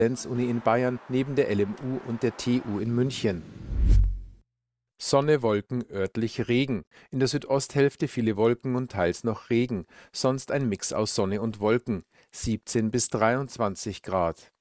Uni in Bayern neben der LMU und der TU in München. Sonne, Wolken, örtlich Regen. In der Südosthälfte viele Wolken und teils noch Regen. Sonst ein Mix aus Sonne und Wolken. 17 bis 23 Grad.